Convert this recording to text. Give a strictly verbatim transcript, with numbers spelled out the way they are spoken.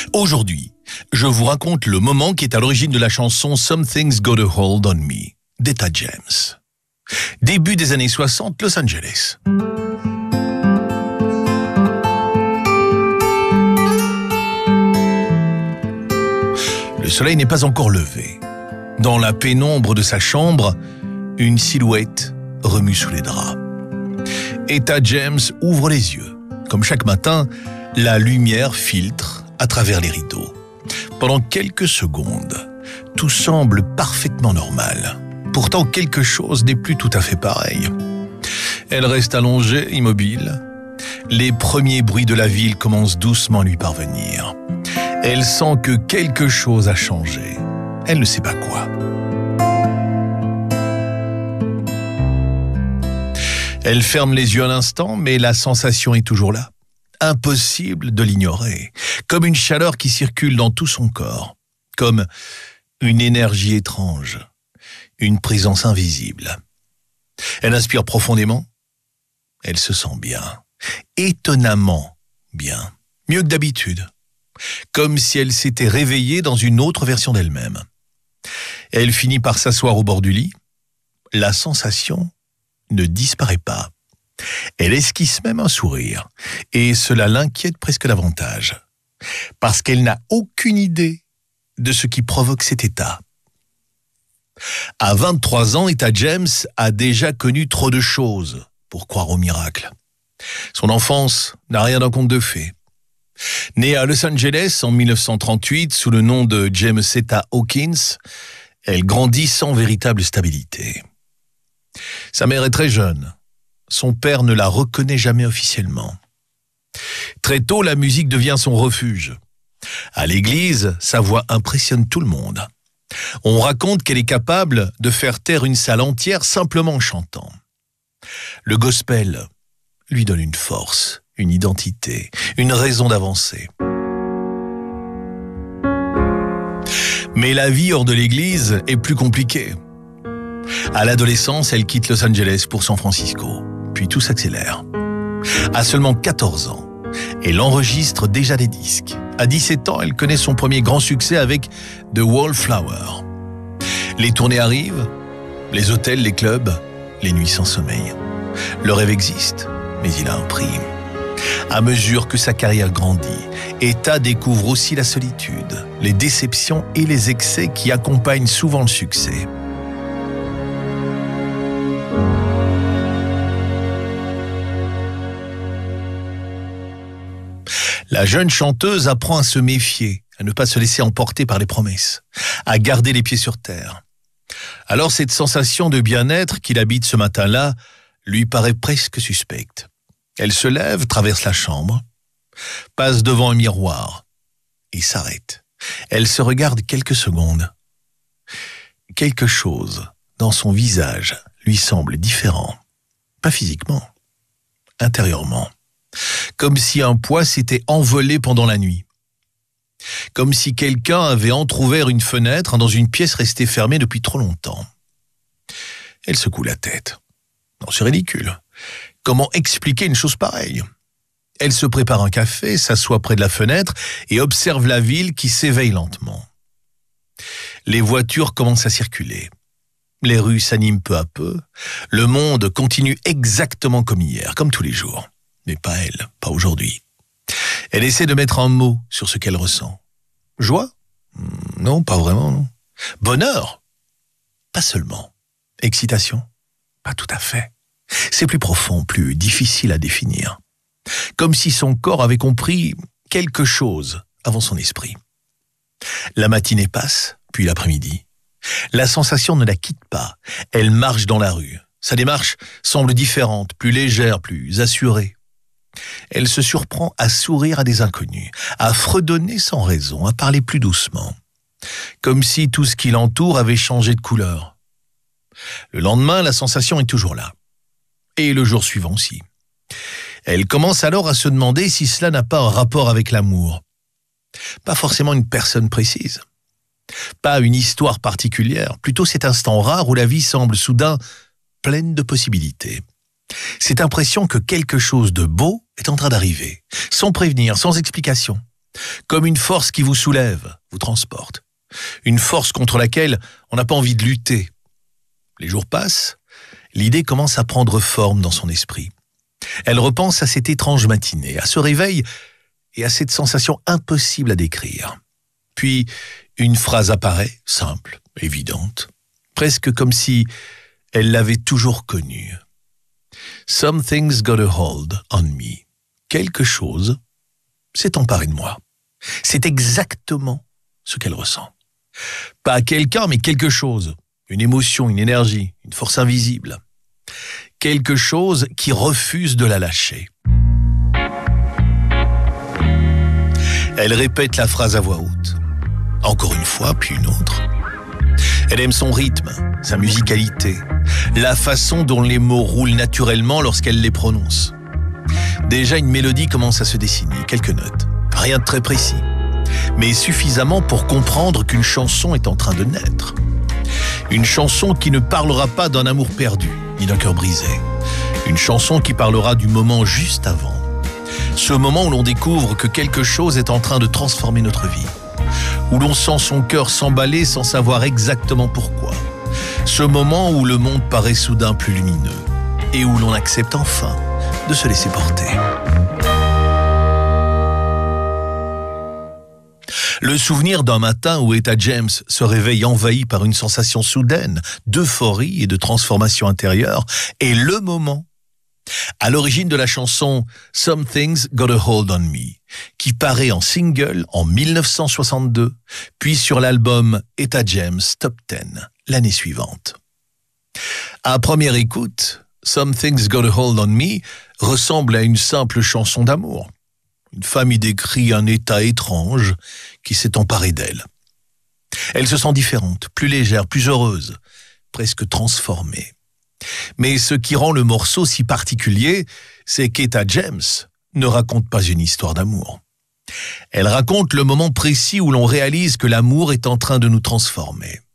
Aujourd'hui, je vous raconte le moment qui est à l'origine de la chanson Something's Got a Hold on Me d'Etta James. Début des années soixante, Los Angeles. Le soleil n'est pas encore levé. Dans la pénombre de sa chambre, une silhouette remue sous les draps. Etta James ouvre les yeux. Comme chaque matin, la lumière filtre à travers les rideaux. Pendant quelques secondes, tout semble parfaitement normal. Pourtant, quelque chose n'est plus tout à fait pareil. Elle reste allongée, immobile. Les premiers bruits de la ville commencent doucement à lui parvenir. Elle sent que quelque chose a changé. Elle ne sait pas quoi. Elle ferme les yeux un instant, mais la sensation est toujours là. Impossible de l'ignorer. Comme une chaleur qui circule dans tout son corps. Comme une énergie étrange. Une présence invisible. Elle inspire profondément. Elle se sent bien. Étonnamment bien. Mieux que d'habitude. Comme si elle s'était réveillée dans une autre version d'elle-même. Elle finit par s'asseoir au bord du lit. La sensation ne disparaît pas. Elle esquisse même un sourire, et cela l'inquiète presque davantage, parce qu'elle n'a aucune idée de ce qui provoque cet état. À vingt-trois ans, Etta James a déjà connu trop de choses pour croire au miracle. Son enfance n'a rien d'un conte de fées. Née à Los Angeles en mille neuf cent trente-huit sous le nom de Jamesetta Hawkins, elle grandit sans véritable stabilité. Sa mère est très jeune. Son père ne la reconnaît jamais officiellement. Très tôt, la musique devient son refuge. À l'église, sa voix impressionne tout le monde. On raconte qu'elle est capable de faire taire une salle entière simplement en chantant. Le gospel lui donne une force, une identité, une raison d'avancer. Mais la vie hors de l'église est plus compliquée. À l'adolescence, elle quitte Los Angeles pour San Francisco. Puis tout s'accélère. À seulement quatorze ans, elle enregistre déjà des disques. À dix-sept ans, elle connaît son premier grand succès avec The Wallflower. Les tournées arrivent, les hôtels, les clubs, les nuits sans sommeil. Le rêve existe, mais il a un prix. À mesure que sa carrière grandit, Etta découvre aussi la solitude, les déceptions et les excès qui accompagnent souvent le succès. La jeune chanteuse apprend à se méfier, à ne pas se laisser emporter par les promesses, à garder les pieds sur terre. Alors cette sensation de bien-être qu'il habite ce matin-là lui paraît presque suspecte. Elle se lève, traverse la chambre, passe devant un miroir et s'arrête. Elle se regarde quelques secondes. Quelque chose dans son visage lui semble différent. Pas physiquement, intérieurement. Comme si un poids s'était envolé pendant la nuit. Comme si quelqu'un avait entrouvert une fenêtre dans une pièce restée fermée depuis trop longtemps. Elle secoue la tête. Non, c'est ridicule. Comment expliquer une chose pareille? Elle se prépare un café, s'assoit près de la fenêtre et observe la ville qui s'éveille lentement. Les voitures commencent à circuler. Les rues s'animent peu à peu. Le monde continue exactement comme hier, comme tous les jours. Mais pas elle, pas aujourd'hui. Elle essaie de mettre un mot sur ce qu'elle ressent. Joie? Non, pas vraiment, non. Bonheur? Pas seulement. Excitation? Pas tout à fait. C'est plus profond, plus difficile à définir. Comme si son corps avait compris quelque chose avant son esprit. La matinée passe, puis l'après-midi. La sensation ne la quitte pas. Elle marche dans la rue. Sa démarche semble différente, plus légère, plus assurée. Elle se surprend à sourire à des inconnus, à fredonner sans raison, à parler plus doucement, comme si tout ce qui l'entoure avait changé de couleur. Le lendemain, la sensation est toujours là. Et le jour suivant aussi. Elle commence alors à se demander si cela n'a pas un rapport avec l'amour. Pas forcément une personne précise. Pas une histoire particulière, plutôt cet instant rare où la vie semble soudain pleine de possibilités. Cette impression que quelque chose de beau est en train d'arriver, sans prévenir, sans explication. comme une force qui vous soulève, vous transporte. Une force contre laquelle on n'a pas envie de lutter. Les jours passent, l'idée commence à prendre forme dans son esprit. Elle repense à cette étrange matinée, à ce réveil et à cette sensation impossible à décrire. Puis, une phrase apparaît, simple, évidente, presque comme si elle l'avait toujours connue. « Something's got a hold on me ». Quelque chose s'est emparé de moi. C'est exactement ce qu'elle ressent. Pas quelqu'un, mais quelque chose. Une émotion, une énergie, une force invisible. Quelque chose qui refuse de la lâcher. Elle répète la phrase à voix haute. Encore une fois, puis une autre. Elle aime son rythme, sa musicalité, la façon dont les mots roulent naturellement lorsqu'elle les prononce. Déjà, une mélodie commence à se dessiner, quelques notes. Rien de très précis, mais suffisamment pour comprendre qu'une chanson est en train de naître. Une chanson qui ne parlera pas d'un amour perdu, ni d'un cœur brisé. Une chanson qui parlera du moment juste avant. Ce moment où l'on découvre que quelque chose est en train de transformer notre vie. Où l'on sent son cœur s'emballer sans savoir exactement pourquoi. Ce moment où le monde paraît soudain plus lumineux. Et où l'on accepte enfin de se laisser porter. Le souvenir d'un matin où Etta James se réveille envahi par une sensation soudaine d'euphorie et de transformation intérieure est le moment à l'origine de la chanson « Something's Got a Hold on Me » qui paraît en single en mille neuf cent soixante-deux, puis sur l'album Etta James Top dix l'année suivante. À première écoute, « Something's Got a Hold on Me » ressemble à une simple chanson d'amour. Une femme y décrit un état étrange qui s'est emparé d'elle. Elle se sent différente, plus légère, plus heureuse, presque transformée. Mais ce qui rend le morceau si particulier, c'est qu'Etta James ne raconte pas une histoire d'amour. Elle raconte le moment précis où l'on réalise que l'amour est en train de nous transformer.